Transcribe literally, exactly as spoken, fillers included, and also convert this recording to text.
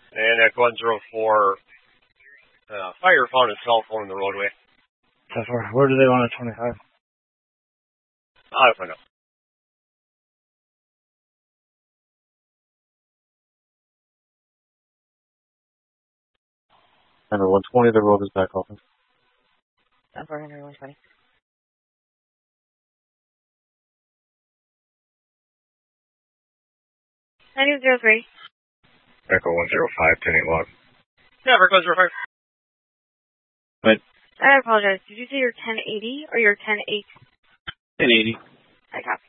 And at one zero four, uh, fire found a cell phone in the roadway. That's where, where do they want a twenty-five? I'll find out. Number one twenty, the road is back open. four hundred, one twenty. nine zero three. Echo one zero five, ten eight log. Yeah, Echo one zero five. Wait. I apologize. Did you say you're ten eighty or you're ten eight? ten eighty. I copy.